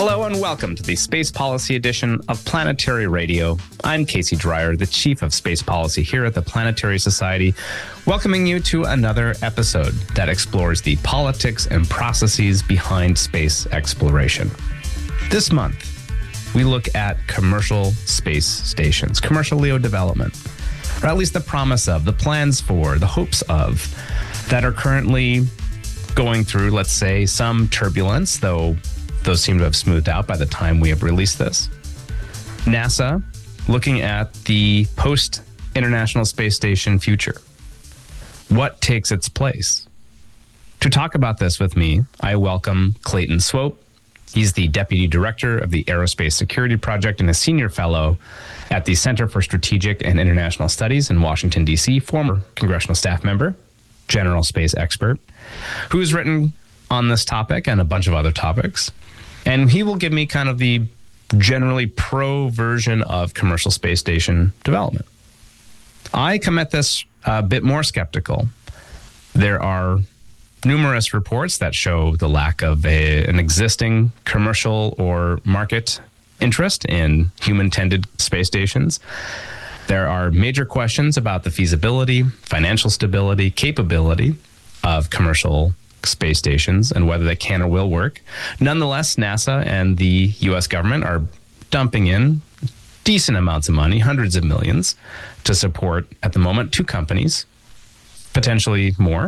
Hello and welcome to the Space Policy edition of Planetary Radio. I'm Casey Dreyer, the Chief of Space Policy here at the Planetary Society, welcoming you to another episode that explores the politics and processes behind space exploration. This month, we look at commercial space stations, commercial LEO development, or at least the promise of, the plans for, the hopes of, that are currently going through, let's say, some turbulence, though those seem to have smoothed out by the time we have released this. NASA looking at the post-International Space Station future. What takes its place? To talk about this with me, I welcome Clayton Swope. He's the Deputy Director of the Aerospace Security Project and a Senior Fellow at the Center for Strategic and International Studies in Washington, D.C., former congressional staff member, general space expert, who's written on this topic and a bunch of other topics. And he will give me kind of the generally pro version of commercial space station development. I come at this a bit more skeptical. There are numerous reports that show the lack of an existing commercial or market interest in human-tended space stations. There are major questions about the feasibility, financial stability, capability of commercial space stations and whether they can or will work. Nonetheless, NASA and the U.S. government are dumping in decent amounts of money, hundreds of millions, to support, at the moment, two companies, potentially more,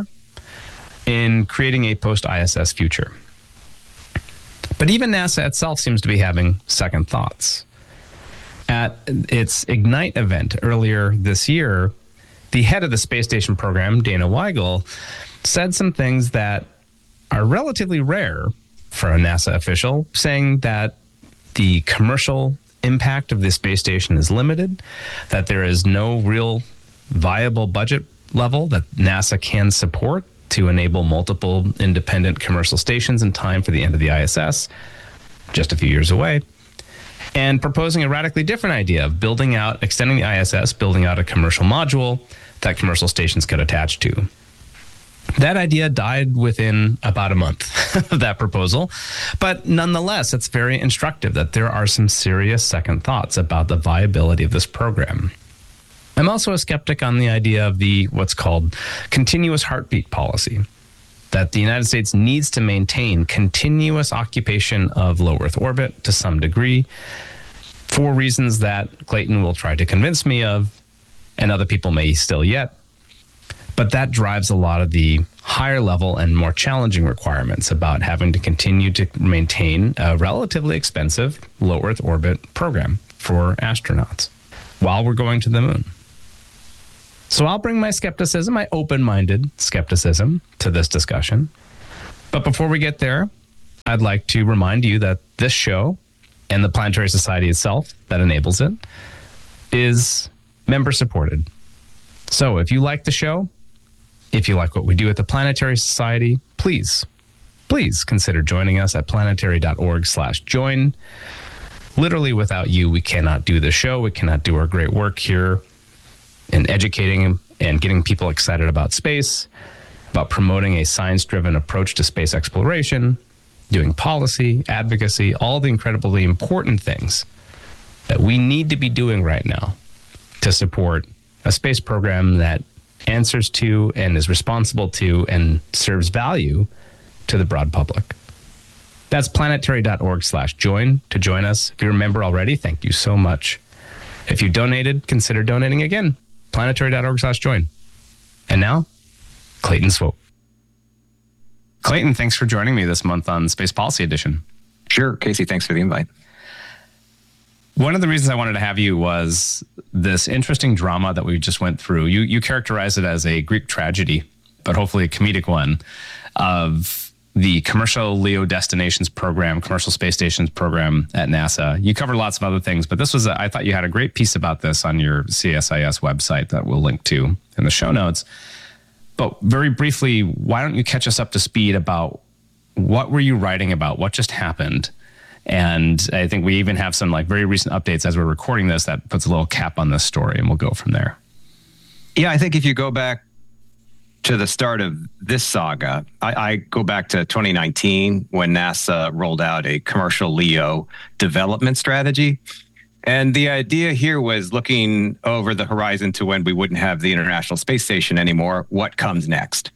in creating a post-ISS future. But even NASA itself seems to be having second thoughts. At its Ignite event earlier this year, the head of the space station program, Dana Weigel, said some things that are relatively rare for a NASA official, saying that the commercial impact of the space station is limited, that there is no real viable budget level that NASA can support to enable multiple independent commercial stations in time for the end of the ISS, just a few years away, and proposing a radically different idea of extending the ISS, building out a commercial module that commercial stations could attach to. That idea died within about a month of that proposal. But nonetheless, it's very instructive that there are some serious second thoughts about the viability of this program. I'm also a skeptic on the idea of what's called continuous heartbeat policy, that the United States needs to maintain continuous occupation of low Earth orbit to some degree for reasons that Clayton will try to convince me of, and other people may still yet. But that drives a lot of the higher level and more challenging requirements about having to continue to maintain a relatively expensive low Earth orbit program for astronauts while we're going to the moon. So I'll bring my skepticism, my open-minded skepticism, to this discussion. But before we get there, I'd like to remind you that this show and the Planetary Society itself that enables it is member-supported. So if you like the show, if you like what we do at the Planetary Society, please consider joining us at planetary.org/join. Literally, without you, we cannot do the show. We cannot do our great work here in educating and getting people excited about space, about promoting a science-driven approach to space exploration, doing policy, advocacy, all the incredibly important things that we need to be doing right now to support a space program that answers to and is responsible to and serves value to the broad public. That's planetary.org/join to join us. If you're a member already, thank you so much. If you donated, consider donating again. Planetary.org/join. And now, Clayton Swope. Clayton, thanks for joining me this month on Space Policy Edition. Sure, Casey, thanks for the invite. One of the reasons I wanted to have you was this interesting drama that we just went through. You characterize it as a Greek tragedy, but hopefully a comedic one, of the commercial LEO destinations program, commercial space stations program at NASA. You cover lots of other things, but I thought you had a great piece about this on your CSIS website that we'll link to in the show notes. But very briefly, why don't you catch us up to speed about what were you writing about? What just happened? And I think we even have some very recent updates as we're recording this that puts a little cap on this story, and we'll go from there. Yeah, I think if you go back to the start of this saga, I go back to 2019 when NASA rolled out a commercial LEO development strategy. And the idea here was looking over the horizon to when we wouldn't have the International Space Station anymore. What comes next?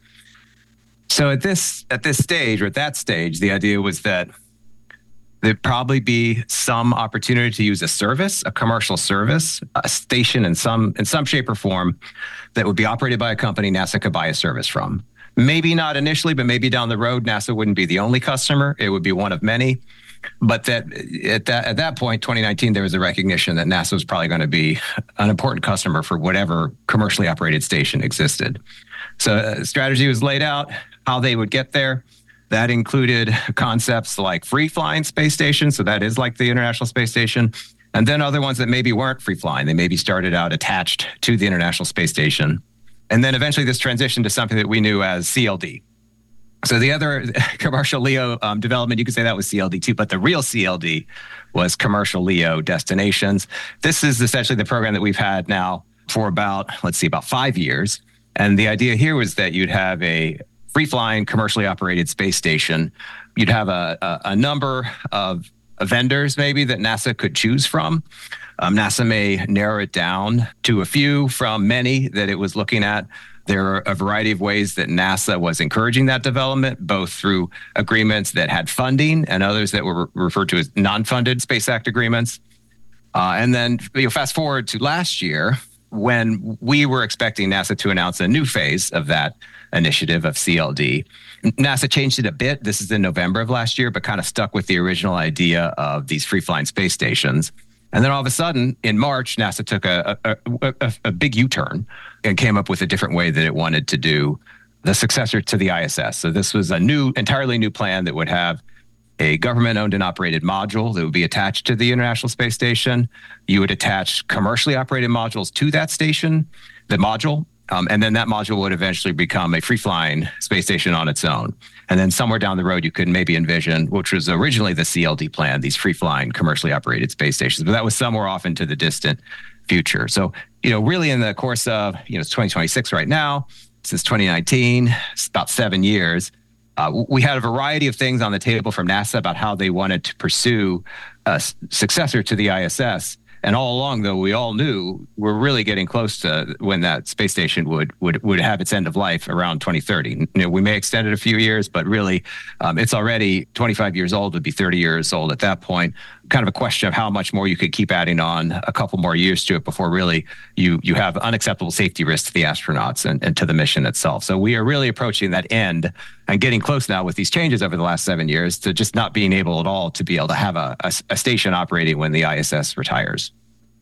So at this stage, or at that stage, the idea was that there'd probably be some opportunity to use a service, a commercial service, a station in some shape or form that would be operated by a company NASA could buy a service from. Maybe not initially, but maybe down the road, NASA wouldn't be the only customer. It would be one of many. But that at that point, 2019, there was a recognition that NASA was probably going to be an important customer for whatever commercially operated station existed. So a strategy was laid out, how they would get there. That included concepts like free-flying space stations, so that is like the International Space Station, and then other ones that maybe weren't free-flying. They maybe started out attached to the International Space Station. And then eventually this transitioned to something that we knew as CLD. So the other commercial LEO development, you could say that was CLD too, but the real CLD was commercial LEO destinations. This is essentially the program that we've had now for about 5 years. And the idea here was that you'd have a free-flying, commercially operated space station. You'd have a number of vendors maybe that NASA could choose from. NASA may narrow it down to a few from many that it was looking at. There are a variety of ways that NASA was encouraging that development, both through agreements that had funding and others that were referred to as non-funded Space Act agreements. And then fast forward to last year, when we were expecting NASA to announce a new phase of that initiative of CLD. NASA changed it a bit. This is in November of last year, but kind of stuck with the original idea of these free-flying space stations. And then all of a sudden, in March, NASA took a big U-turn and came up with a different way that it wanted to do the successor to the ISS. So this was a entirely new plan that would have a government-owned and operated module that would be attached to the International Space Station. You would attach commercially operated modules to that station, the module, and then that module would eventually become a free-flying space station on its own. And then somewhere down the road, you could maybe envision, which was originally the CLD plan, these free-flying commercially operated space stations. But that was somewhere off into the distant future. So, really in the course of, it's 2026 right now, since 2019, it's about 7 years, we had a variety of things on the table from NASA about how they wanted to pursue a successor to the ISS. And all along, though, we all knew we're really getting close to when that space station would have its end of life around 2030. We may extend it a few years, but really, it's already 25 years old, would be 30 years old at that point. Kind of a question of how much more you could keep adding on a couple more years to it before really you have unacceptable safety risks to the astronauts and to the mission itself. So we are really approaching that end and getting close now with these changes over the last 7 years to just not being able at all to be able to have a station operating when the ISS retires.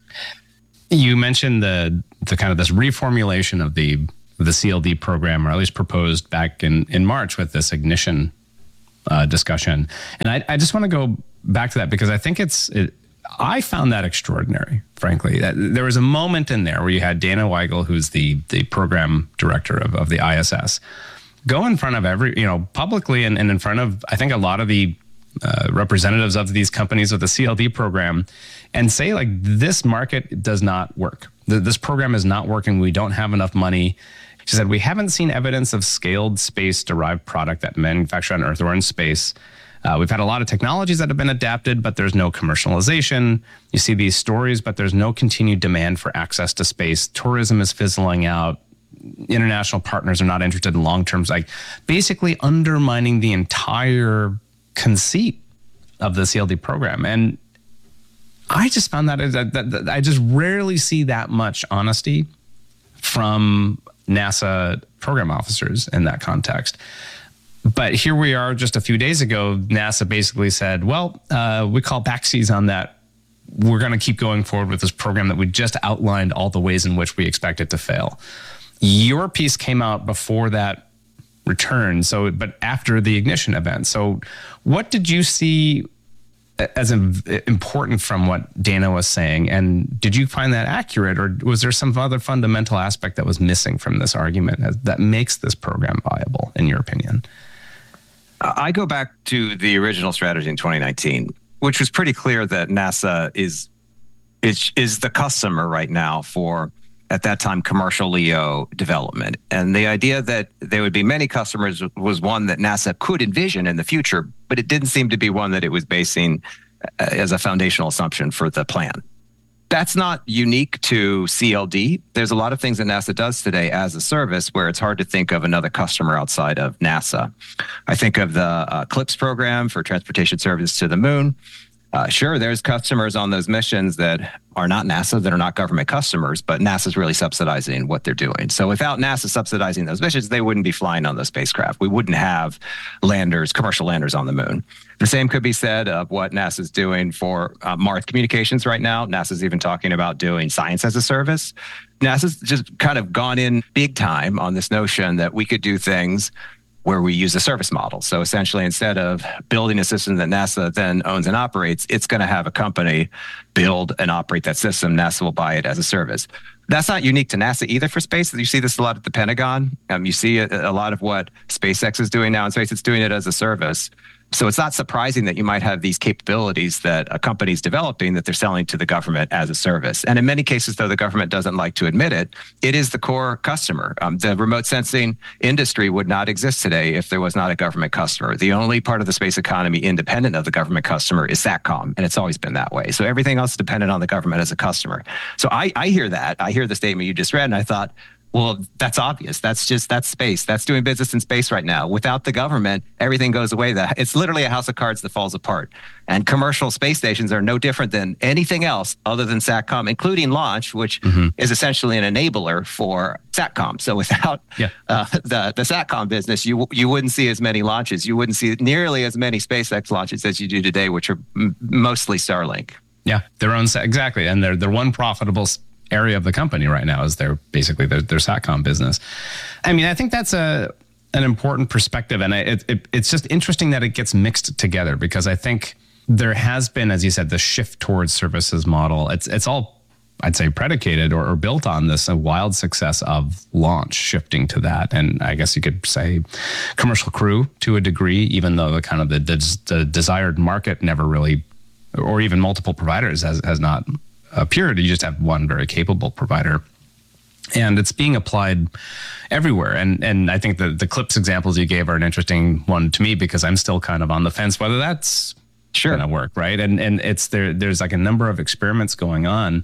You mentioned the kind of this reformulation of the CLD program, or at least proposed back in March with this ignition discussion. And I just want to go back to that because I think I found that extraordinary, frankly. There was a moment in there where you had Dana Weigel, who's the program director of the ISS, go in front of publicly and in front of, I think, a lot of the representatives of these companies with the CLD program and say, like, this market does not work. This program is not working. We don't have enough money. She said, we haven't seen evidence of scaled space-derived product that manufacture on Earth or in space. We've had a lot of technologies that have been adapted, but there's no commercialization. You see these stories, but there's no continued demand for access to space. Tourism is fizzling out. International partners are not interested in long-term, like basically undermining the entire conceit of the CLD program. And I just found that I just rarely see that much honesty from NASA program officers in that context. But here we are just a few days ago, NASA basically said, well, we call backsies on that. We're going to keep going forward with this program that we just outlined all the ways in which we expect it to fail. Your piece came out before that return, but after the ignition event. So what did you see as important from what Dana was saying? And did you find that accurate, or was there some other fundamental aspect that was missing from this argument that makes this program viable, in your opinion? I go back to the original strategy in 2019, which was pretty clear that NASA is the customer right now for at that time, commercial LEO development. And the idea that there would be many customers was one that NASA could envision in the future, but it didn't seem to be one that it was basing as a foundational assumption for the plan. That's not unique to CLD. There's a lot of things that NASA does today as a service where it's hard to think of another customer outside of NASA. I think of the CLPS program for transportation service to the moon. Sure, there's customers on those missions that are not NASA, that are not government customers, but NASA's really subsidizing what they're doing. So without NASA subsidizing those missions, they wouldn't be flying on those spacecraft. We wouldn't have landers, commercial landers on the moon. The same could be said of what NASA's doing for Mars communications right now. NASA's even talking about doing science as a service. NASA's just kind of gone in big time on this notion that we could do things where we use a service model. So essentially, instead of building a system that NASA then owns and operates, it's going to have a company build and operate that system. NASA will buy it as a service. That's not unique to NASA either for space. You see this a lot at the Pentagon. You see a lot of what SpaceX is doing now in space. It's doing it as a service. So it's not surprising that you might have these capabilities that a company's developing that they're selling to the government as a service. And in many cases, though the government doesn't like to admit it, it is the core customer. The remote sensing industry would not exist today if there was not a government customer. The only part of the space economy independent of the government customer is SATCOM, and it's always been that way. So everything else is dependent on the government as a customer. So I hear that. I hear the statement you just read, and I thought, well, that's obvious. That's space. That's doing business in space right now. Without the government, everything goes away. It's literally a house of cards that falls apart. And commercial space stations are no different than anything else other than SATCOM, including launch, which is essentially an enabler for SATCOM. So without the SATCOM business, you wouldn't see as many launches. You wouldn't see nearly as many SpaceX launches as you do today, which are mostly Starlink. Yeah, their own, exactly. And they're one profitable area of the company right now is their SATCOM business. I mean, I think that's an important perspective, and it's just interesting that it gets mixed together because I think there has been, as you said, the shift towards services model. It's all, I'd say, predicated or built on this wild success of launch shifting to that, and I guess you could say commercial crew to a degree, even though the kind of the desired market never really, or even multiple providers has not appeared. You just have one very capable provider, and it's being applied everywhere. And I think the CLPS examples you gave are an interesting one to me because I'm still kind of on the fence whether that's going to work, right? And it's there's like a number of experiments going on,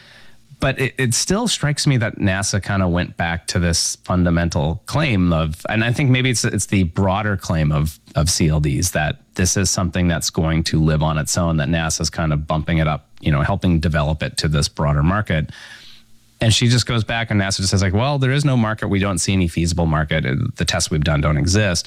but it still strikes me that NASA kind of went back to this fundamental claim of, and I think maybe it's the broader claim of CLDs, that this is something that's going to live on its own, that NASA's kind of bumping it up, helping develop it to this broader market. And she just goes back and NASA just says like, well, there is no market. We don't see any feasible market. The tests we've done don't exist.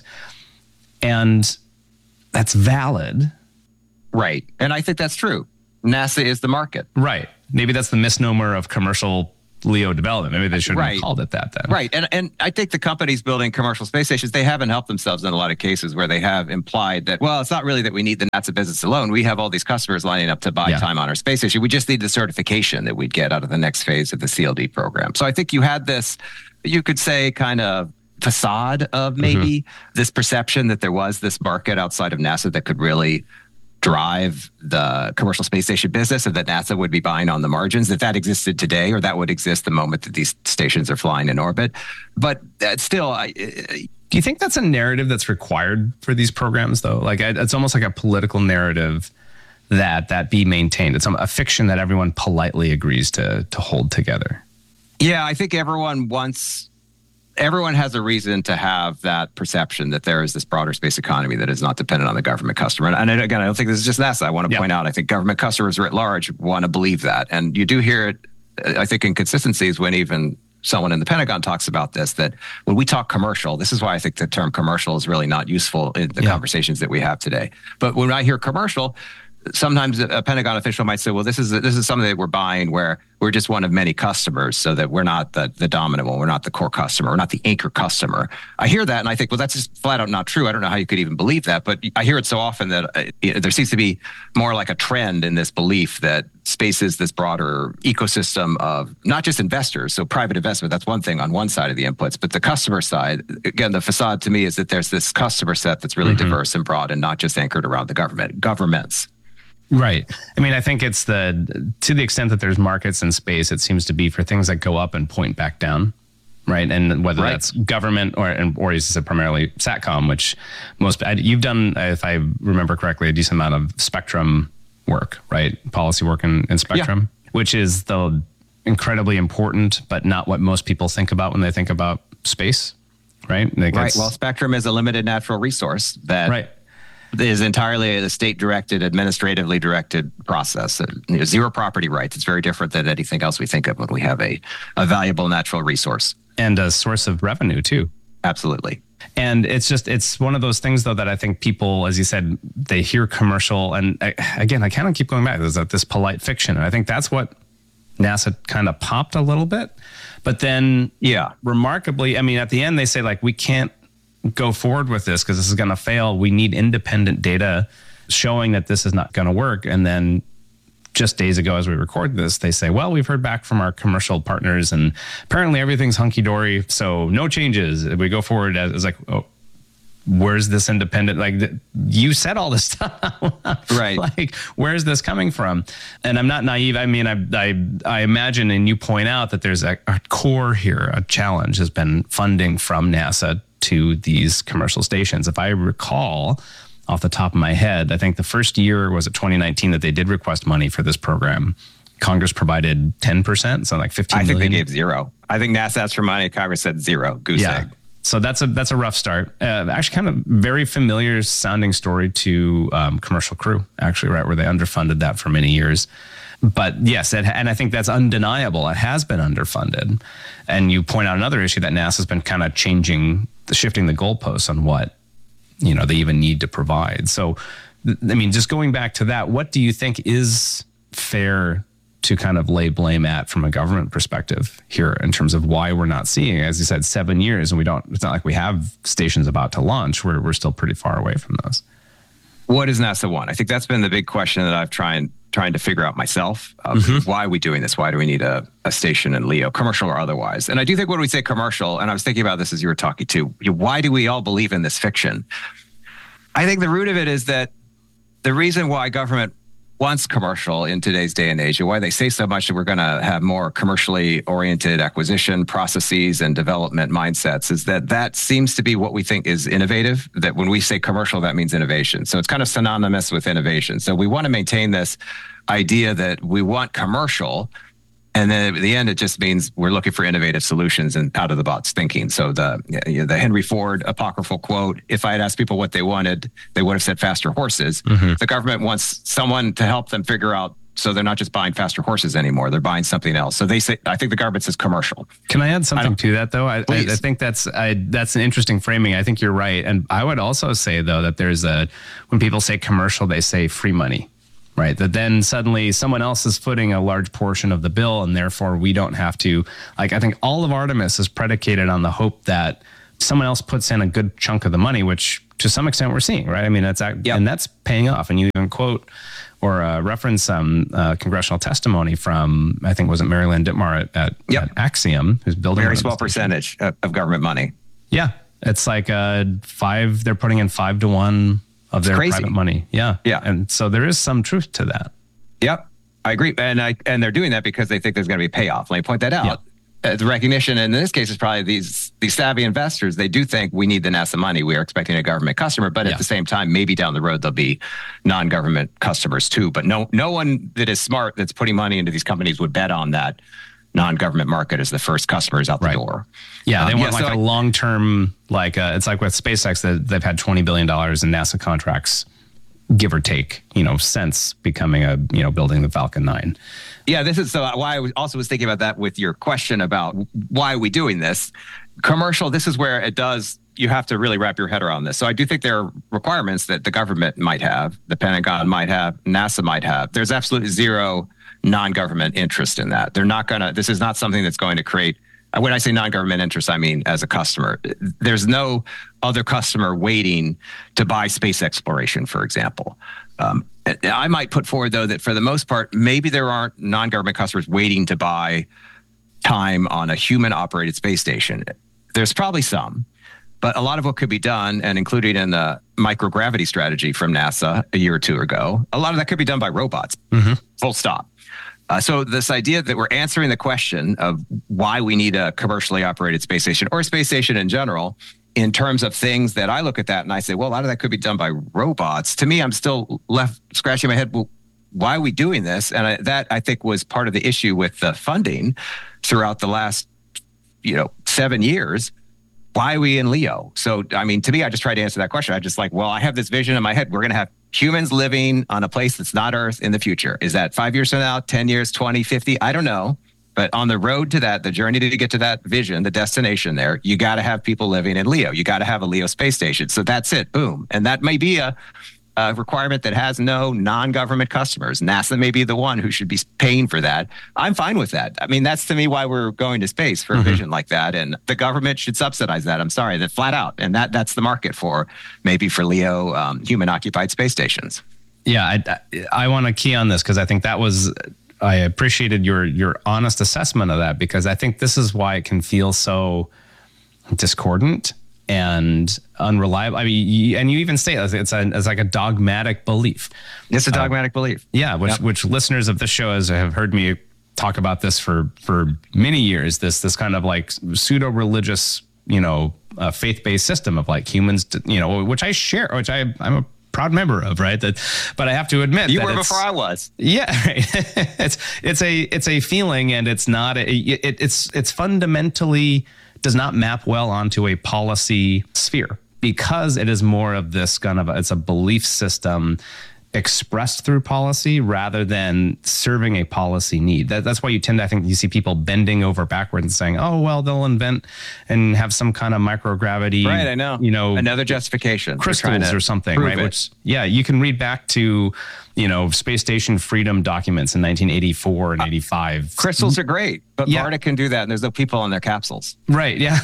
And that's valid. Right. And I think that's true. NASA is the market. Right. Maybe that's the misnomer of commercial LEO development. Maybe they shouldn't have called it that then. Right. And I think the companies building commercial space stations, they haven't helped themselves in a lot of cases where they have implied that, well, it's not really that we need the NASA business alone. We have all these customers lining up to buy time on our space station. We just need the certification that we'd get out of the next phase of the CLD program. So I think you had this, you could say, kind of facade of maybe this perception that there was this market outside of NASA that could really drive the commercial space station business, and that NASA would be buying on the margins, that existed today, or that would exist the moment that these stations are flying in orbit. But still, do you think that's a narrative that's required for these programs, though? Like, it's almost like a political narrative that be maintained. It's a fiction that everyone politely agrees to hold together. Yeah, I think everyone has a reason to have that perception that there is this broader space economy that is not dependent on the government customer. And again, I don't think this is just NASA. I want to point out, I think government customers writ large want to believe that. And you do hear it, I think, inconsistencies when even someone in the Pentagon talks about this, that when we talk commercial, this is why I think the term commercial is really not useful in the conversations that we have today. But when I hear commercial, sometimes a Pentagon official might say, well, this is something that we're buying where we're just one of many customers, so that we're not the dominant one. We're not the core customer. We're not the anchor customer. I hear that and I think, well, that's just flat out not true. I don't know how you could even believe that, but I hear it so often that there seems to be more like a trend in this belief that space is this broader ecosystem of not just investors. So private investment, that's one thing on one side of the inputs, but the customer side, again, the facade to me is that there's this customer set that's really diverse and broad and not just anchored around the governments. Right. I mean, I think it's to the extent that there's markets in space, it seems to be for things that go up and point back down. Right. And whether that's government or as you said, primarily SATCOM, which you've done, if I remember correctly, a decent amount of spectrum work, right? Policy work in spectrum, which is the incredibly important, but not what most people think about when they think about space. Right. Well, spectrum is a limited natural resource that is entirely a state-directed, administratively directed process. Zero property rights. It's very different than anything else we think of when we have a valuable natural resource. And a source of revenue, too. Absolutely. And it's one of those things, though, that I think people, as you said, they hear commercial. And again, I kind of keep going back. There's this polite fiction. And I think that's what NASA kind of popped a little bit. But then, remarkably, I mean, at the end, they say, like, we can't go forward with this because this is going to fail. We need independent data showing that this is not going to work. And then just days ago, as we record this, they say, well, we've heard back from our commercial partners and apparently everything's hunky-dory. So no changes. We go forward as like, oh, where's this independent? Like, you said all this stuff. Right. Like, where's this coming from? And I'm not naive. I mean, I imagine, and you point out that there's a core here, a challenge has been funding from NASA to these commercial stations. If I recall off the top of my head, I think the first year was 2019 that they did request money for this program. Congress provided 10%, so like 15 million. I think they gave zero. I think NASA asked for money. Congress said zero. Goose egg. So that's a rough start. Actually, kind of very familiar sounding story to Commercial Crew, actually, right, where they underfunded that for many years. But yes, and I think that's undeniable. It has been underfunded. And you point out another issue that NASA's been kind of shifting the goalposts on what they even need to provide. So, I mean, just going back to that, what do you think is fair to kind of lay blame at from a government perspective here in terms of why we're not seeing, as you said, 7 years and it's not like we have stations about to launch. We're still pretty far away from those. What does NASA want? I think that's been the big question that I've trying to figure out myself. Why are we doing this? Why do we need a station in LEO, commercial or otherwise? And I do think when we say commercial, and I was thinking about this as you were talking too, why do we all believe in this fiction? I think the root of it is that the reason why government wants commercial in today's day and age, and why they say so much that we're going to have more commercially oriented acquisition processes and development mindsets, is that seems to be what we think is innovative. That when we say commercial, that means innovation. So it's kind of synonymous with innovation. So we want to maintain this idea that we want commercial, and then at the end, it just means we're looking for innovative solutions and out of the box thinking. So the Henry Ford apocryphal quote, if I had asked people what they wanted, they would have said faster horses. Mm-hmm. The government wants someone to help them figure out, so they're not just buying faster horses anymore. They're buying something else. So they say, I think the government says commercial. Can I add something to that, though? I think that's an interesting framing. I think you're right. And I would also say, though, that when people say commercial, they say free money. Right. That then suddenly someone else is footing a large portion of the bill, and therefore we don't have to. Like, I think all of Artemis is predicated on the hope that someone else puts in a good chunk of the money, which to some extent we're seeing. Right. I mean, and that's paying off. And you even quote or reference some congressional testimony from, I think, was it Mary Lynn Dittmar at Axiom, who's building very small percentage of government money. Yeah. It's like they're putting in 5 to 1 of their private money. Yeah. And so there is some truth to that. Yep. I agree. And they're doing that because they think there's going to be payoff. Let me point that out. Yep. The recognition, and in this case, is probably these savvy investors. They do think we need the NASA money. We are expecting a government customer, but at the same time, maybe down the road, there'll be non-government customers too. But no one that is smart that's putting money into these companies would bet on that non-government market as the first customers out the door. Yeah, they want a long-term, it's like with SpaceX that they've had $20 billion in NASA contracts, give or take, since becoming building the Falcon 9. Yeah, this is why I also was thinking about that with your question about why are we doing this. Commercial, this is where you have to really wrap your head around this. So I do think there are requirements that the government might have, the Pentagon might have, NASA might have. There's absolutely zero non-government interest in that. This is not something that's going to create, when I say non-government interest, I mean as a customer. There's no other customer waiting to buy space exploration, for example. I might put forward, though, that for the most part, maybe there aren't non-government customers waiting to buy time on a human-operated space station. There's probably some, but a lot of what could be done, and included in the microgravity strategy from NASA a year or two ago. A lot of that could be done by robots, full stop. So this idea that we're answering the question of why we need a commercially operated space station or a space station in general, in terms of things that I look at that and I say, well, a lot of that could be done by robots. To me, I'm still left scratching my head. Well, why are we doing this? And that I think was part of the issue with the funding throughout the last, 7 years. Why are we in LEO? So, I mean, to me, I just try to answer that question. I just I have this vision in my head. We're going to have humans living on a place that's not Earth in the future. Is that 5 years from now, 10 years, 20, 50? I don't know. But on the road to that, the journey to get to that vision, the destination there, you got to have people living in LEO. You got to have a LEO space station. So that's it. Boom. And that may be a requirement that has no non-government customers. NASA may be the one who should be paying for that. I'm fine with that. I mean, that's to me why we're going to space, for a vision like that. And the government should subsidize that. I'm sorry, that flat out. And that's the market for LEO human occupied space stations. Yeah, I want to key on this because I think I appreciated your honest assessment of that, because I think this is why it can feel so discordant and unreliable. I mean, and you even say it's like a dogmatic belief. It's a dogmatic belief. Yeah, which listeners of this show have heard me talk about this for many years. This kind of like pseudo religious, faith-based system of like humans, which I share, which I'm a proud member of, right? But I have to admit you were before I was. Yeah, right. it's a feeling, and it's not. It's fundamentally does not map well onto a policy sphere, because it is more of this kind of it's a belief system expressed through policy rather than serving a policy need. That's why I think you see people bending over backwards and saying, oh, well, they'll invent and have some kind of microgravity. Right, I know. Another justification. Crystals or something, right? Which, you can read back to, space station freedom documents in 1984 and 85. Crystals are great, but MARTA can do that, and there's no people in their capsules. Right, yeah.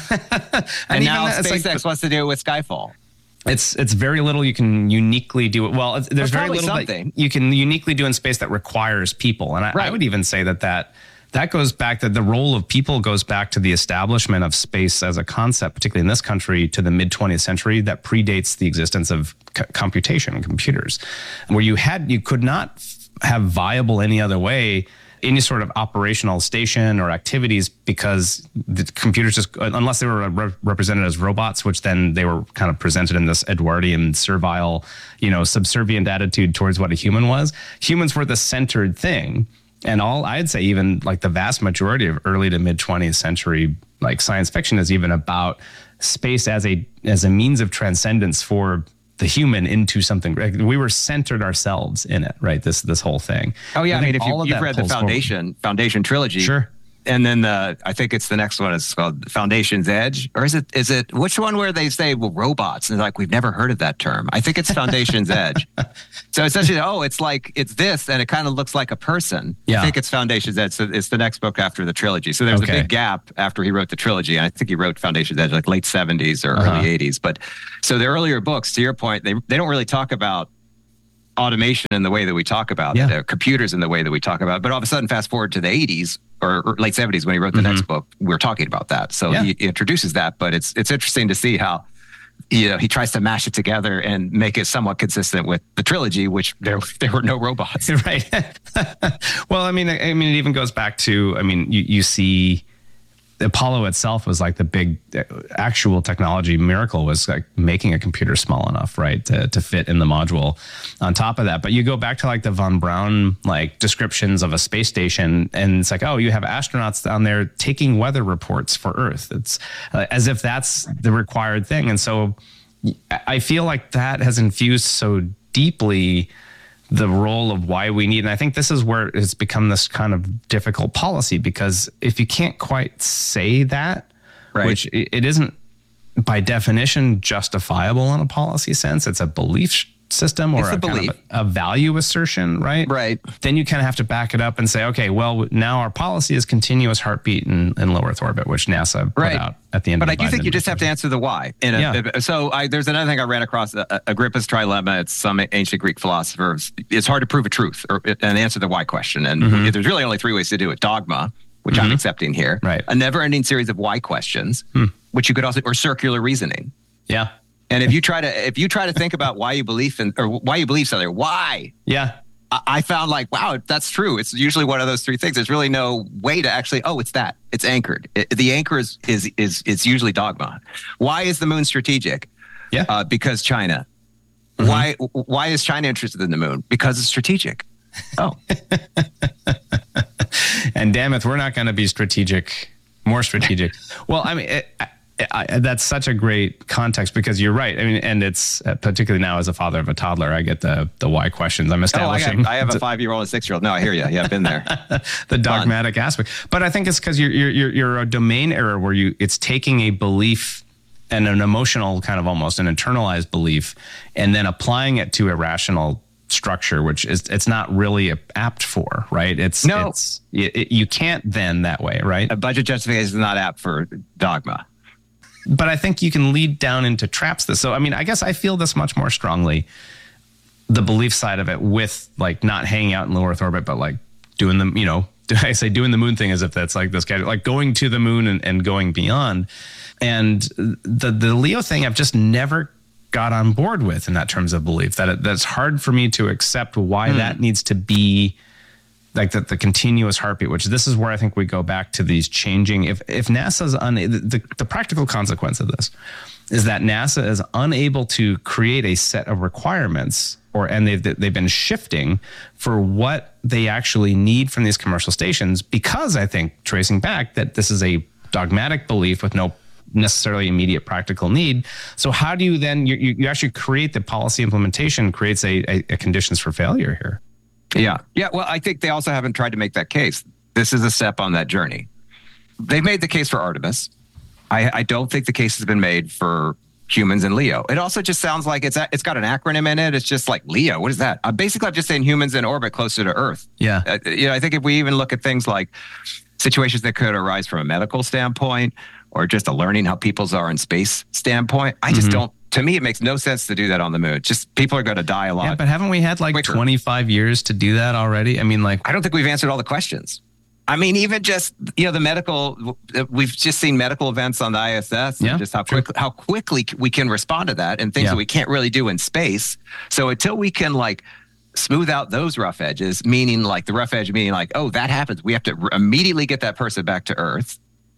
and now SpaceX wants to do it with Skyfall. It's very little you can uniquely do it. Well, there's very little something that you can uniquely do in space that requires people. And I would even say that goes back, that the role of people goes back to the establishment of space as a concept, particularly in this country, to the mid 20th century, that predates the existence of computation and computers, where you could not have viable any other way any sort of operational station or activities, because the computers just, unless they were represented as robots, which then they were kind of presented in this Edwardian servile, subservient attitude towards what a human was. Humans were the centered thing. And I'd say even like the vast majority of early to mid 20th century, like science fiction is even about space as a means of transcendence for the human into something. We were centered ourselves in it, right? This whole thing. Oh yeah, I mean, if you've read the Foundation trilogy, sure. And then I think it's the next one. It's called Foundation's Edge, or is it which one where they say, well, robots? And they're like, we've never heard of that term. I think it's Foundation's Edge. So essentially, it's this, and it kind of looks like a person. Yeah. I think it's Foundation's Edge. So it's the next book after the trilogy. So there's a big gap after he wrote the trilogy. And I think he wrote Foundation's Edge like late 70s or early 80s. But so the earlier books, to your point, they don't really talk about automation in the way that we talk about it, computers in the way that we talk about it. But all of a sudden, fast forward to the 80s or late 70s when he wrote the next book, we're talking about that. So he introduces that, but it's interesting to see how he tries to mash it together and make it somewhat consistent with the trilogy, which there were no robots. Right. Well, I mean, it even goes back to, you see Apollo itself was like the big actual technology miracle, was like making a computer small enough, right, to fit in the module on top of that. But you go back to like the von Braun like descriptions of a space station, and it's like, oh, you have astronauts down there taking weather reports for Earth. It's as if that's the required thing. And so I feel like that has infused so deeply the role of why we need. And I think this is where it's become this kind of difficult policy, because if you can't quite say that, which it isn't by definition justifiable in a policy sense, it's a belief system or kind of a value assertion, right? Right. Then you kind of have to back it up and say, okay, well, now our policy is continuous heartbeat in low Earth orbit, which NASA put out at the end. But of I do think you just have to answer the why. So there's another thing I ran across, Agrippa's trilemma. It's some ancient Greek philosophers. It's hard to prove a truth and answer the why question. And there's really only three ways to do it. Dogma, which I'm accepting here. Right. A never-ending series of why questions, which you could also, or circular reasoning. Yeah. And if you try to think about why you believe something, why? Yeah. I found like, wow, that's true. It's usually one of those three things. There's really no way to actually, it's that. It's anchored. The anchor is usually dogma. Why is the moon strategic? Yeah. Because China. Mm-hmm. Why is China interested in the moon? Because it's strategic. Oh. And damn it, we're not going to be more strategic. Well, I mean, that's such a great context because you're right. I mean, and it's particularly now as a father of a toddler, I get the why questions. I'm establishing. I have a 5-year-old and a 6-year-old. No, I hear you. Yeah, I've been there. The dogmatic aspect, but I think it's because you're a domain error where it's taking a belief and an emotional kind of almost an internalized belief, and then applying it to a rational structure, which it's not really apt for, right? You can't then that way, right? A budget justification is not apt for dogma. But I think you can lead down into traps. So, I mean, I guess I feel this much more strongly, the belief side of it, with like not hanging out in low Earth orbit, but like doing the, I say doing the moon thing as if that's like this guy, like going to the moon and going beyond. And the Leo thing, I've just never got on board with in that terms of belief, that's hard for me to accept why that needs to be like the continuous heartbeat, which this is where I think we go back to these changing. If NASA's the practical consequence of this is that NASA is unable to create a set of requirements, and they've been shifting for what they actually need from these commercial stations, because I think, tracing back, that this is a dogmatic belief with no necessarily immediate practical need. So how do you then you actually create the policy implementation creates a conditions for failure here? Yeah. Well, I think they also haven't tried to make that case. This is a step on that journey. They've made the case for Artemis. I don't think the case has been made for humans and Leo. It also just sounds like it's got an acronym in it. It's just like Leo. What is that? Basically, I'm just saying humans in orbit closer to Earth. Yeah. I think if we even look at things like situations that could arise from a medical standpoint or just a learning how people's are in space standpoint, I just don't. To me, it makes no sense to do that on the moon. Just people are going to die a lot. Yeah, but haven't we had like quicker. 25 years to do that already? I mean, like, I don't think we've answered all the questions. I mean, even just, the medical, we've just seen medical events on the ISS and just how quickly we can respond to that and things that we can't really do in space. So until we can like smooth out those rough edges, meaning like the rough edge, meaning like, that happens, we have to immediately get that person back to Earth.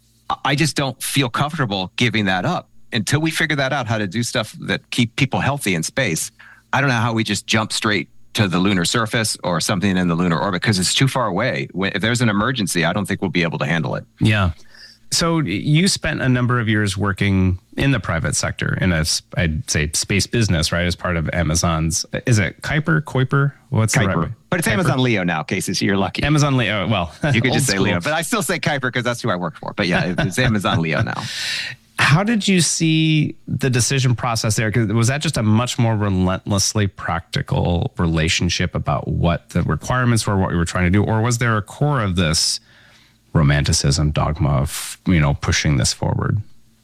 I just don't feel comfortable giving that up. Until we figure that out, how to do stuff that keep people healthy in space, I don't know how we just jump straight to the lunar surface or something in the lunar orbit, because it's too far away. If there's an emergency, I don't think we'll be able to handle it. Yeah. So you spent a number of years working in the private sector in I'd say space business, right? As part of Amazon's, is it Kuiper? What's Kuiper. The right way? But it's Kuiper. Amazon Leo now, Casey, so you're lucky. Amazon Leo, well. You could just say Leo, but I still say Kuiper because that's who I work for. But yeah, it's Amazon Leo now. How did you see the decision process there? Because was that just a much more relentlessly practical relationship about what the requirements were, what you were trying to do? Or was there a core of this romanticism, dogma of, pushing this forward?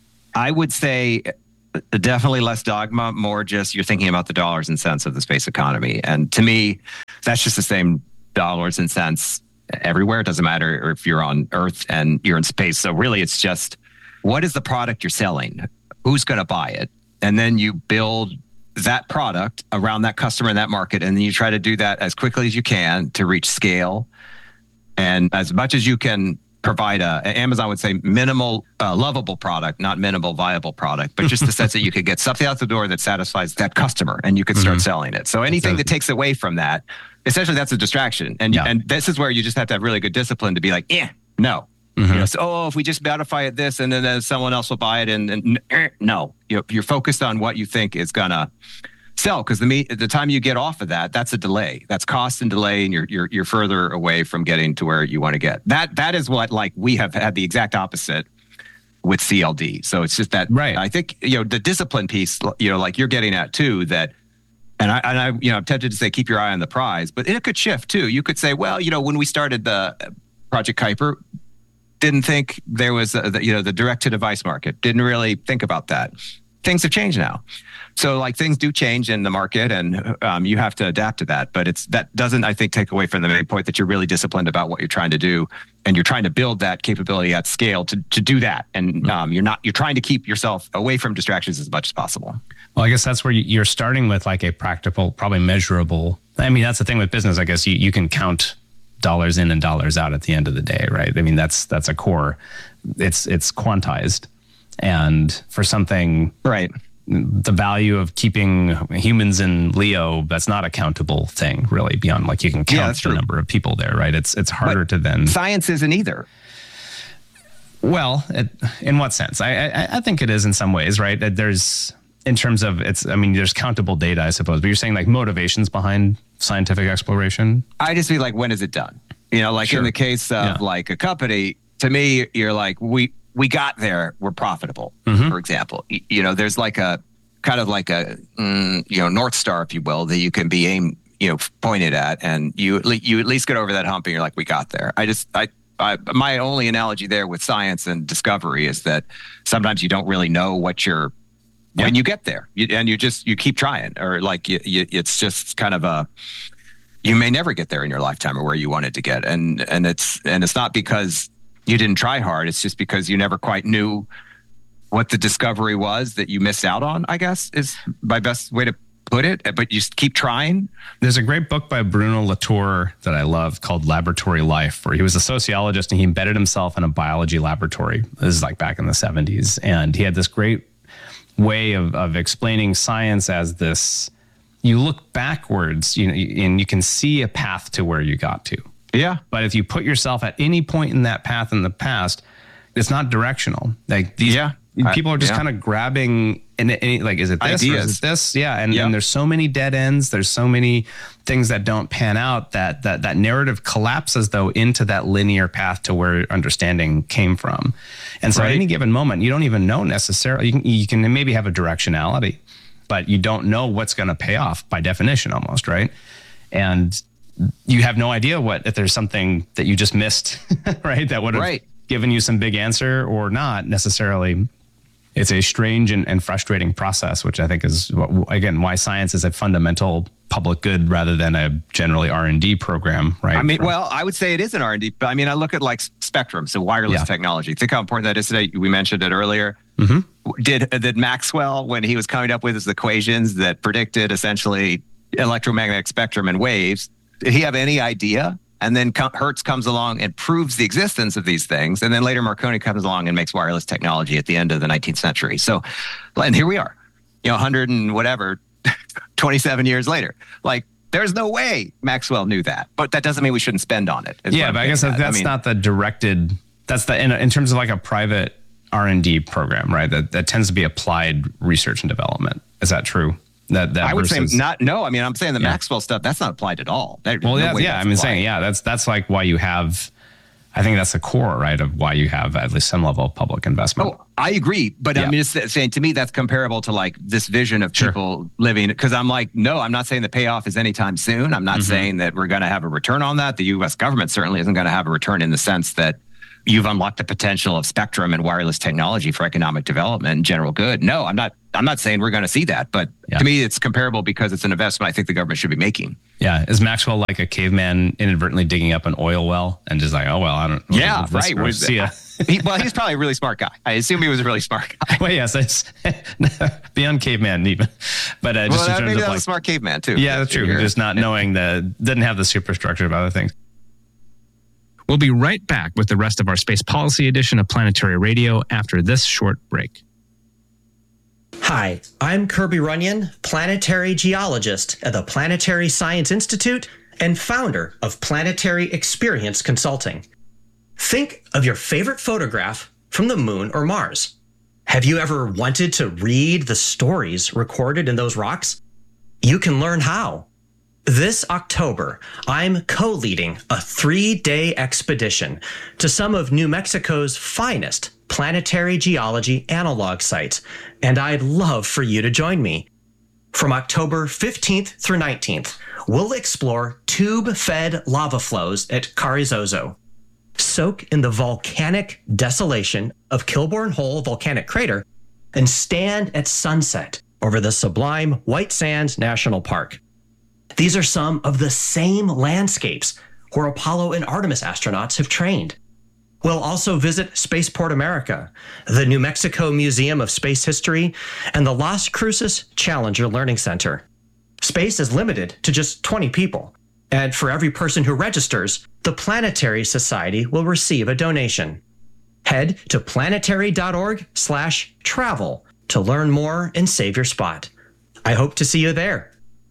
I would say definitely less dogma, more just you're thinking about the dollars and cents of the space economy. And to me, that's just the same dollars and cents everywhere. It doesn't matter if you're on Earth and you're in space. So really, it's just, what is the product you're selling? Who's going to buy it? And then you build that product around that customer in that market. And then you try to do that as quickly as you can to reach scale. And as much as you can provide Amazon would say minimal lovable product, not minimal viable product, but just the sense that you could get something out the door that satisfies that customer and you could start selling it. So anything that takes away from that, essentially that's a distraction. And this is where you just have to have really good discipline to be like, no. So, if we just modify it this and then someone else will buy it and no, you're focused on what you think is going to sell, because the time you get off of that, that's a delay. That's cost and delay, and you're further away from getting to where you want to get. That is what, like, we have had the exact opposite with CLD. So it's just that, right. I think, the discipline piece, like you're getting at too, that, and I'm tempted to say, keep your eye on the prize, but it could shift too. You could say, well, when we started the Project Kuiper, didn't think there was the direct to device market. Didn't really think about that. things have changed now. So like things do change in the market, and you have to adapt to that. But that doesn't, I think, take away from the main point that you're really disciplined about what you're trying to do, and you're trying to build that capability at scale to do that. And you're trying to keep yourself away from distractions as much as possible. Well, I guess that's where you're starting with like a practical, probably measurable. I mean, that's the thing with business. I guess you can count dollars in and dollars out at the end of the day, right? I mean, that's a core. It's quantized, and for something, right. The value of keeping humans in Leo, that's not a countable thing, really, beyond like you can count the number of people there, right? It's harder to then. Science isn't either. Well, in what sense? I think it is in some ways, right? There's, in terms of there's countable data, I suppose, but you're saying like motivations behind scientific exploration? I just feel like, when is it done? In the case of like a company, to me, you're like, we got there, we're profitable, for example. There's like a kind of like a, North Star, if you will, that you can be pointed at, and you at least get over that hump and you're like, we got there. My only analogy there with science and discovery is that sometimes you don't really know when you get there, you keep trying, or like it's just kind of you may never get there in your lifetime or where you wanted to get. And it's not because you didn't try hard. It's just because you never quite knew what the discovery was that you missed out on, I guess, is my best way to put it. But you just keep trying. There's a great book by Bruno Latour that I love called Laboratory Life, where he was a sociologist and he embedded himself in a biology laboratory. This is like back in the 70s. And he had this great way of explaining science as this, you look backwards, and you can see a path to where you got to. Yeah. But if you put yourself at any point in that path in the past, it's not directional. Like these people are just kind of grabbing like, is it this ideas. Or is it this? Yeah. And there's so many dead ends. There's so many things that don't pan out that narrative collapses though into that linear path to where understanding came from. And so at any given moment, you don't even know necessarily, you can maybe have a directionality, but you don't know what's going to pay off by definition almost, right? And you have no idea if there's something that you just missed, right? That would have given you some big answer or not necessarily. It's a strange and frustrating process, which I think is, why science is a fundamental public good rather than a generally R&D program, right? I mean, I would say it is an R&D, but I mean, I look at like spectrum, so wireless technology. Think how important that is today. We mentioned it earlier. Mm-hmm. Did Maxwell, when he was coming up with his equations that predicted essentially electromagnetic spectrum and waves, did he have any idea? And then Hertz comes along and proves the existence of these things. And then later Marconi comes along and makes wireless technology at the end of the 19th century. So, and here we are, 100 and whatever, 27 years later. Like, there's no way Maxwell knew that. But that doesn't mean we shouldn't spend on it. Yeah, but I guess that's not the directed, that's the, in terms of like a private R&D program, right? That tends to be applied research and development. Is that true? That I would say not. No, I mean, I'm saying the Maxwell stuff, that's not applied at all. That's like why you have, I think that's the core, right, of why you have at least some level of public investment. Oh, I agree. But I'm just saying, to me, that's comparable to like this vision of people living, because I'm like, no, I'm not saying the payoff is anytime soon. I'm not saying that we're going to have a return on that. The U.S. government certainly isn't going to have a return in the sense that you've unlocked the potential of spectrum and wireless technology for economic development and general good. No, I'm not saying we're going to see that, but to me, it's comparable because it's an investment I think the government should be making. Yeah. Is Maxwell like a caveman inadvertently digging up an oil well and just like, oh, well, I don't know. Yeah, right. He's probably a really smart guy. I assume he was a really smart guy. Well, yes, it's beyond caveman even. But just in terms maybe of like a smart caveman too. Yeah, that's true. Just not knowing didn't have the superstructure of other things. We'll be right back with the rest of our space policy edition of Planetary Radio after this short break. Hi, I'm Kirby Runyon, planetary geologist at the Planetary Science Institute and founder of Planetary Experience Consulting. Think of your favorite photograph from the moon or Mars. Have you ever wanted to read the stories recorded in those rocks? You can learn how. This October, I'm co-leading a 3-day expedition to some of New Mexico's finest planetary geology analog sites, and I'd love for you to join me. From October 15th through 19th, we'll explore tube-fed lava flows at Carrizozo, soak in the volcanic desolation of Kilbourne Hole Volcanic Crater, and stand at sunset over the sublime White Sands National Park. These are some of the same landscapes where Apollo and Artemis astronauts have trained. We'll also visit Spaceport America, the New Mexico Museum of Space History, and the Las Cruces Challenger Learning Center. Space is limited to just 20 people, and for every person who registers, the Planetary Society will receive a donation. Head to planetary.org/travel to learn more and save your spot. I hope to see you there.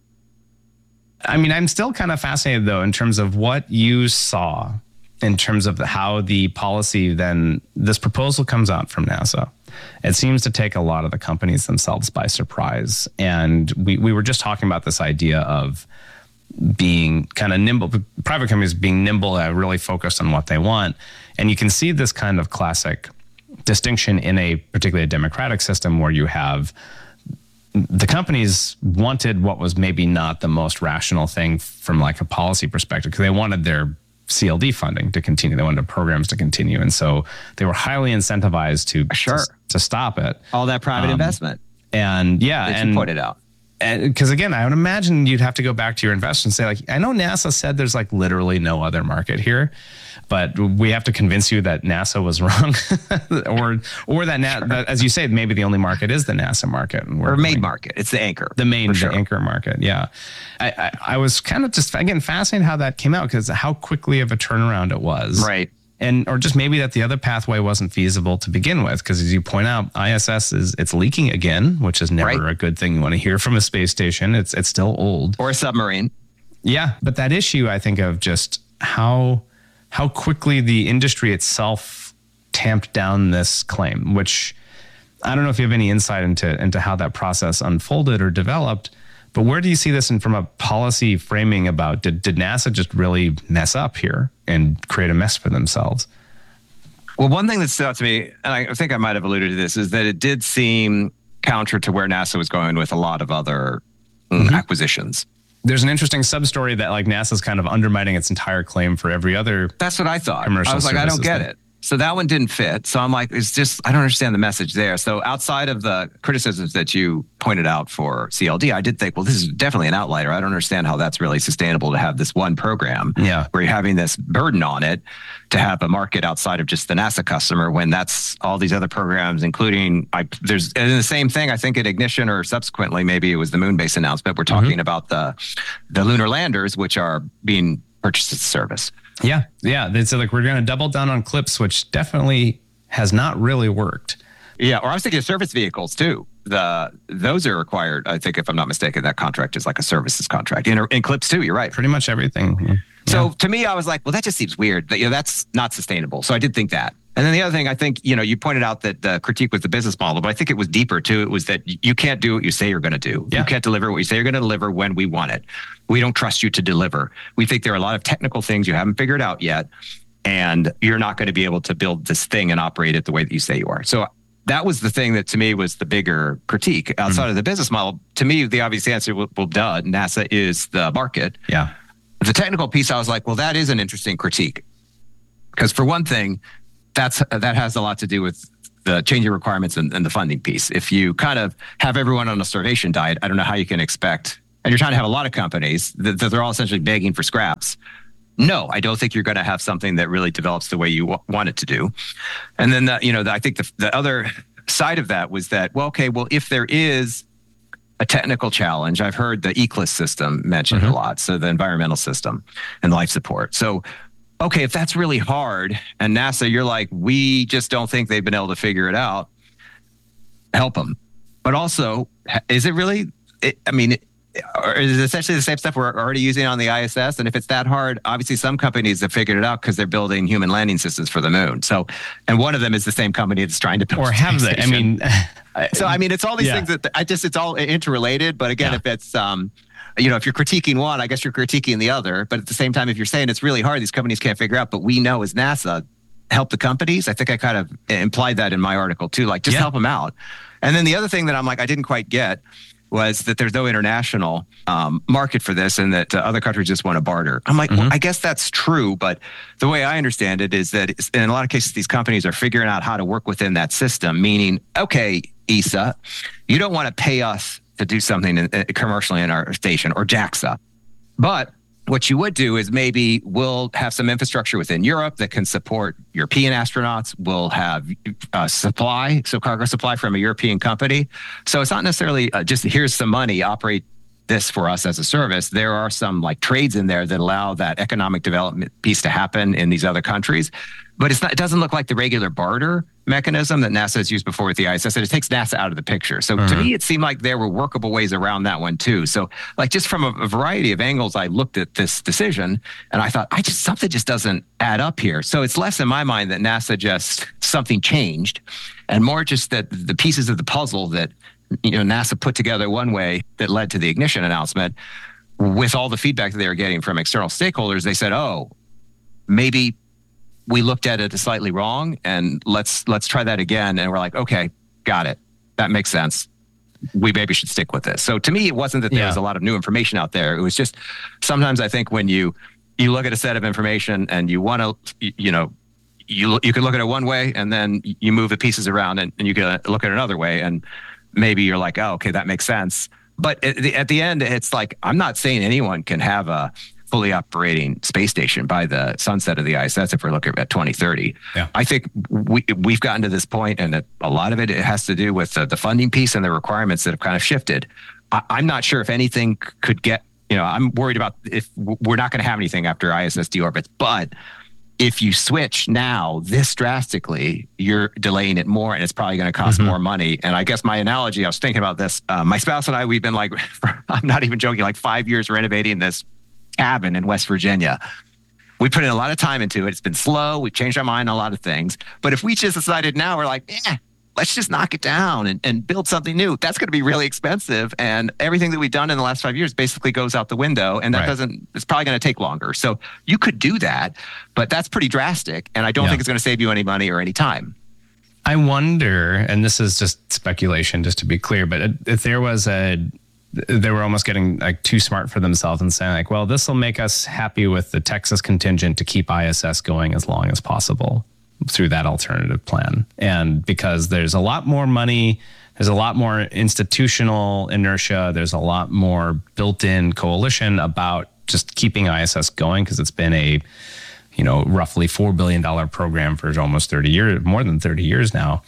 I mean, I'm still kind of fascinated, though, in terms of what you saw in terms of how the policy then, this proposal comes out from NASA. It seems to take a lot of the companies themselves by surprise. And we were just talking about this idea of being kind of nimble, private companies being nimble, really focused on what they want. And you can see this kind of classic distinction in a particularly democratic system where you have the companies wanted what was maybe not the most rational thing from like a policy perspective, because they wanted their CLD funding to continue. They wanted programs to continue. And so they were highly incentivized to stop it. All that private investment. And that you pointed out. Because again, I would imagine you'd have to go back to your investors and say, like, I know NASA said there's like literally no other market here, but we have to convince you that NASA was wrong, or that as you say, maybe the only market is the NASA market, or main market. It's the anchor, the anchor market. Yeah, I was kind of just again fascinated how that came out, because how quickly of a turnaround it was, right? And or just maybe that the other pathway wasn't feasible to begin with, because as you point out, ISS it's leaking again, which is never a good thing you want to hear from a space station. It's still old, or a submarine. Yeah, but that issue, I think, of just how quickly the industry itself tamped down this claim, which I don't know if you have any insight into how that process unfolded or developed. But where do you see this from a policy framing about, did NASA just really mess up here and create a mess for themselves? Well, one thing that stood out to me, and I think I might have alluded to this, is that it did seem counter to where NASA was going with a lot of other acquisitions. There's an interesting sub-story that like NASA's kind of undermining its entire claim for every other. That's what I thought. I was like, I don't get it. So that one didn't fit. So I'm like, it's just, I don't understand the message there. So outside of the criticisms that you pointed out for CLD, I did think, well, this is definitely an outlier. I don't understand how that's really sustainable to have this one program where you're having this burden on it to have a market outside of just the NASA customer, when that's all these other programs, including there's and the same thing, I think at Ignition, or subsequently, maybe it was the moon base announcement. We're talking about the lunar landers, which are being purchased as a service. Yeah. They said, like, we're going to double down on CLPS, which definitely has not really worked. Yeah, or I was thinking of service vehicles too. Those are required. I think, if I'm not mistaken, that contract is like a services contract. In CLPS too, you're right. Pretty much everything. Yeah. So to me, I was like, well, that just seems weird. That's not sustainable. So I did think that. And then the other thing, I think, you pointed out that the critique was the business model, but I think it was deeper too. It was that you can't do what you say you're going to do. Yeah. You can't deliver what you say you're going to deliver when we want it. We don't trust you to deliver. We think there are a lot of technical things you haven't figured out yet, and you're not going to be able to build this thing and operate it the way that you say you are. So that was the thing that to me was the bigger critique outside of the business model. To me, the obvious answer, well, duh, NASA is the market. Yeah. The technical piece, I was like, well, that is an interesting critique. Because for one thing, that has a lot to do with the changing requirements and the funding piece. If you kind of have everyone on a starvation diet, I don't know how you can expect, and you're trying to have a lot of companies that they're all essentially begging for scraps. No, I don't think you're going to have something that really develops the way you want it to do. And then, I think the other side of that was that, if there is a technical challenge, I've heard the ECLSS system mentioned a lot, so the environmental system and life support. So, okay, if that's really hard, and NASA, you're like, we just don't think they've been able to figure it out, help them. But also, is it really, or is it essentially the same stuff we're already using on the ISS? And if it's that hard, obviously some companies have figured it out because they're building human landing systems for the moon. So, and one of them is the same company that's trying to build. Or have they? It's all these things that it's all interrelated. But again, if it's, if you're critiquing one, I guess you're critiquing the other. But at the same time, if you're saying it's really hard, these companies can't figure out, but we know as NASA, help the companies. I think I kind of implied that in my article too, like just help them out. And then the other thing that I'm like, I didn't quite get was that there's no international market for this, and that other countries just want to barter. I'm like, well, I guess that's true, but the way I understand it is that in a lot of cases, these companies are figuring out how to work within that system, meaning, okay, ESA. You don't want to pay us to do something commercially in our station, or JAXA. But what you would do is maybe we'll have some infrastructure within Europe that can support European astronauts. We'll have supply, so cargo supply from a European company. So it's not necessarily just here's some money, operate this for us as a service. There are some like trades in there that allow that economic development piece to happen in these other countries. But it doesn't look like the regular barter mechanism that NASA has used before with the ISS, and it takes NASA out of the picture. So to me, it seemed like there were workable ways around that one too. So like just from a variety of angles, I looked at this decision and I thought, something just doesn't add up here. So it's less in my mind that NASA something changed, and more just that the pieces of the puzzle that NASA put together one way that led to the ignition announcement, with all the feedback that they were getting from external stakeholders, they said, maybe we looked at it slightly wrong, and let's try that again. And we're like, okay, got it. That makes sense. We maybe should stick with this. So to me, it wasn't that there was a lot of new information out there. It was just sometimes I think when you look at a set of information and you want to, you can look at it one way, and then you move the pieces around and you can look at it another way. And maybe you're like, oh, okay, that makes sense. But at the end, it's like, I'm not saying anyone can have a fully operating space station by the sunset of the ISS if we're looking at 2030. Yeah. I think we've gotten to this point, and a lot of it has to do with the funding piece and the requirements that have kind of shifted. I'm not sure if anything could get, I'm worried about if we're not going to have anything after ISS deorbits, but if you switch now this drastically, you're delaying it more, and it's probably going to cost more money. And I guess my analogy, I was thinking about this, my spouse and I, we've been like, I'm not even joking, like 5 years renovating this cabin in West Virginia. We put in a lot of time into it. It's been slow. We've changed our mind on a lot of things. But if we just decided now, we're like, let's just knock it down and build something new, that's going to be really expensive. And everything that we've done in the last 5 years basically goes out the window. And that it's probably going to take longer. So you could do that, but that's pretty drastic. And I don't think it's going to save you any money or any time. I wonder, and this is just speculation, just to be clear, but if there was they were almost getting like too smart for themselves and saying like, well, this will make us happy with the Texas contingent to keep ISS going as long as possible through that alternative plan. And because there's a lot more money, there's a lot more institutional inertia, there's a lot more built-in coalition about just keeping ISS going, because it's been a, roughly $4 billion program for almost 30 years, more than 30 years now.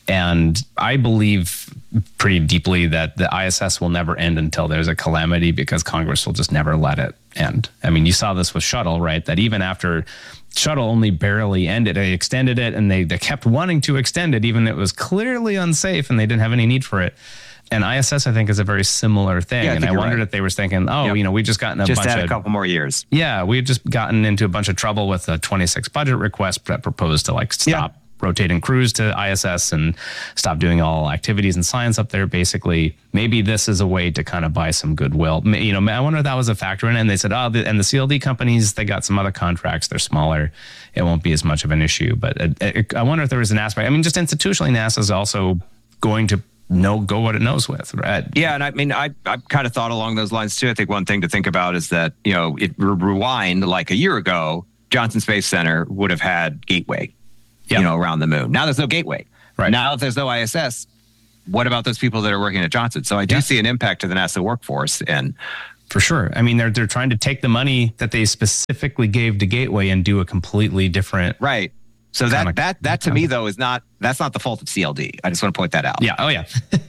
And I believe pretty deeply that the ISS will never end until there's a calamity, because Congress will just never let it end. I mean, you saw this with Shuttle, right? That even after Shuttle only barely ended, they extended it, and they kept wanting to extend it, even though it was clearly unsafe and they didn't have any need for it. And ISS, I think, is a very similar thing. Yeah, and I wondered if they were thinking, we just gotten just had a couple more years. Yeah, we had just gotten into a bunch of trouble with a 26 budget request that proposed to stop rotating crews to ISS and stop doing all activities and science up there. Basically, maybe this is a way to kind of buy some goodwill. I wonder if that was a factor in it. And they said, and the CLD companies, they got some other contracts. They're smaller. It won't be as much of an issue. But I wonder if there was an aspect. I mean, just institutionally, NASA is also going to go what it knows with, right? Yeah, and I mean, I kind of thought along those lines too. I think one thing to think about is that, it rewind like a year ago, Johnson Space Center would have had Gateway. Around the moon. Now there's no Gateway. Right. Now if there's no ISS, what about those people that are working at Johnson? So I do see an impact to the NASA workforce. And for sure. I mean, they're trying to take the money that they specifically gave to Gateway and do a completely different. Right. So that to me though that's not the fault of CLD. I just want to point that out. Yeah. Oh yeah.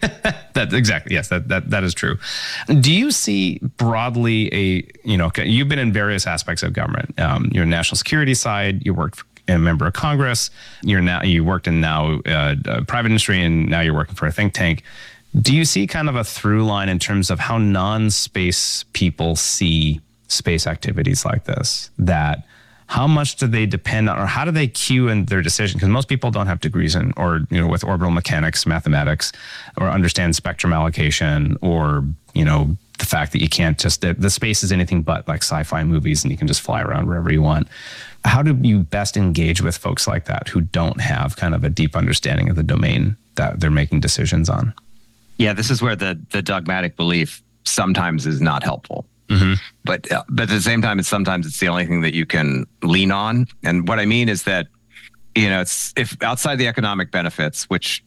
That exactly. Yes. That is true. Do you see broadly you've been in various aspects of government. You're national security side. You worked a member of Congress. You worked in private industry, and now you're working for a think tank. Do you see kind of a through line in terms of how non-space people see space activities like this? That how much do they depend on, or how do they cue in their decision? Because most people don't have degrees in, or with orbital mechanics, mathematics, or understand spectrum allocation, or the fact that you can't just the space is anything but like sci-fi movies, and you can just fly around wherever you want. How do you best engage with folks like that who don't have kind of a deep understanding of the domain that they're making decisions on? Yeah, this is where the dogmatic belief sometimes is not helpful. Mm-hmm. But at the same time, sometimes it's the only thing that you can lean on. And what I mean is that, it's if outside the economic benefits, which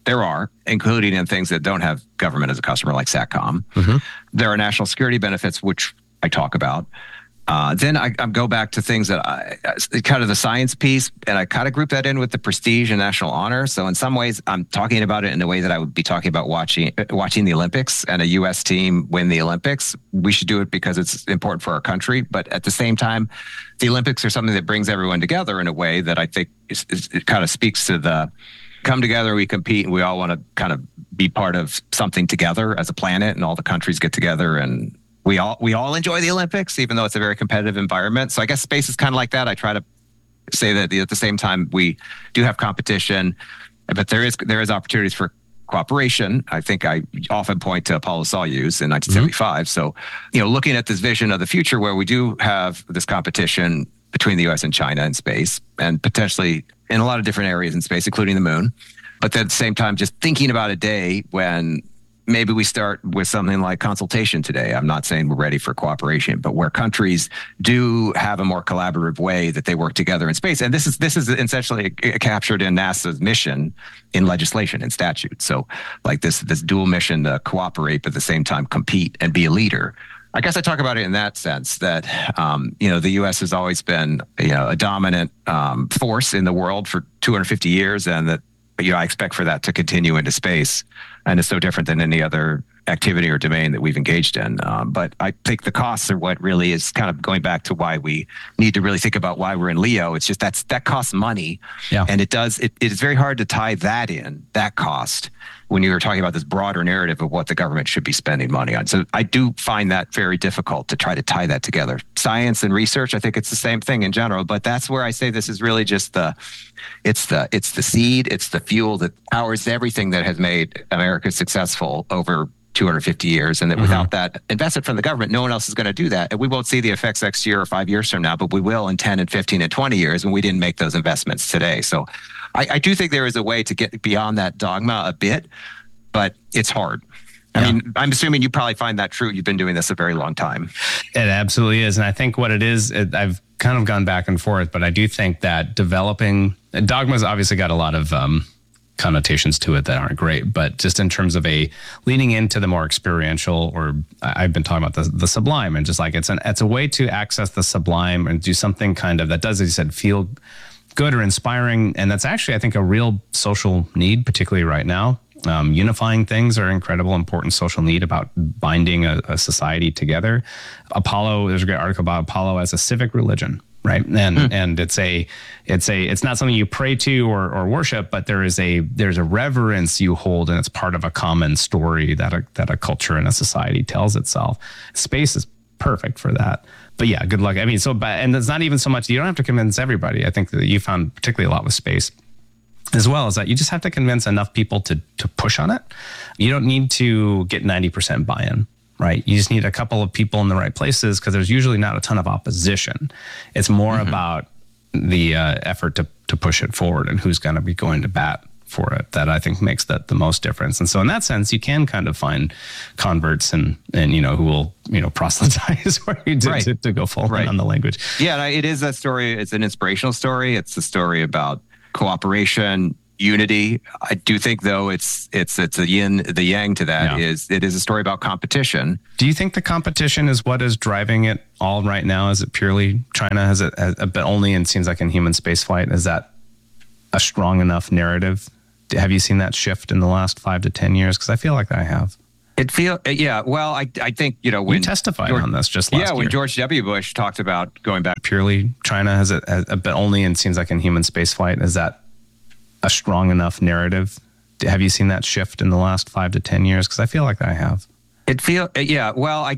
There are, including in things that don't have government as a customer, like SATCOM. There are national security benefits, which I talk about. Then I go back to things that kind of the science piece, and I kind of group that in with the prestige and national honor. So in some ways, I'm talking about it in a way that I would be talking about watching the Olympics and a U.S. team win the Olympics. We should do it because it's important for our country. But at the same time, the Olympics are something that brings everyone together in a way that I think it kind of speaks to the come together, we compete, and we all want to kind of be part of something together as a planet, and all the countries get together and we all enjoy the Olympics, even though it's a very competitive environment. So I guess space is kind of like that. I try to say that at the same time, we do have competition, but there is opportunities for cooperation. I think I often point to Apollo-Soyuz in 1975. So, looking at this vision of the future where we do have this competition between the U.S. and China in space, and potentially in a lot of different areas in space, including the moon. But at the same time, just thinking about a day when maybe we start with something like consultation today. I'm not saying we're ready for cooperation, but where countries do have a more collaborative way that they work together in space. And this is essentially captured in NASA's mission in legislation and statute. So like this dual mission to cooperate, but at the same time compete and be a leader. I guess I talk about it in that sense that, the U.S. has always been, a dominant force in the world for 250 years, and that, I expect for that to continue into space. And it's so different than any other activity or domain that we've engaged in. But I think the costs are what really is kind of going back to why we need to really think about why we're in LEO. It's just that costs money. Yeah. And it is very hard to tie that cost, when you're talking about this broader narrative of what the government should be spending money on. So I do find that very difficult to try to tie that together. Science and research, I think it's the same thing in general, but that's where I say this is really just it's the seed, it's the fuel that powers everything that has made America successful over 250 years. And that without that investment from the government, no one else is going to do that. And we won't see the effects next year or 5 years from now, but we will in 10 and 15 and 20 years when we didn't make those investments today. So I do think there is a way to get beyond that dogma a bit, but it's hard. I mean, I'm assuming you probably find that true. You've been doing this a very long time. It absolutely is. And I think what it is, I've kind of gone back and forth, but I do think that developing dogma's obviously got a lot of connotations to it that aren't great, but just in terms of leaning into the more experiential, or I've been talking about the sublime, and just like it's a way to access the sublime and do something kind of that does, as you said, feel good or inspiring. And that's actually, I think, a real social need, particularly right now. Unifying things are incredible, important social need about binding a society together. Apollo, there's a great article about Apollo as a civic religion, right? And it's not something you pray to or worship, but there's a reverence you hold, and it's part of a common story that a culture and a society tells itself. Space is perfect for that. But yeah, good luck. I mean, and it's not even so much, you don't have to convince everybody. I think that you found particularly a lot with space as well, is that you just have to convince enough people to push on it. You don't need to get 90% buy-in, right? You just need a couple of people in the right places, because there's usually not a ton of opposition. It's more about the effort to push it forward and who's going to be going to bat for it that I think makes that the most difference. And so in that sense, you can kind of find converts and who will, proselytize for you to go full on the language. Yeah, it is a story. It's an inspirational story. It's a story about cooperation, unity. I do think, though, it's the yin, the yang to that. It is a story about competition. Do you think the competition is what is driving it all right now? Is it purely China? Has it, but only it seems like in human spaceflight? Is that a strong enough narrative? Have you seen that shift in the last 5 to 10 years? Because I feel like I have. Well, I think, when you testified on this just last year. When George W. Bush talked about going back. Purely China has it, but only it seems like in human spaceflight. Is that a strong enough narrative? Have you seen that shift in the last 5 to 10 years? Because I feel like I have. Well, I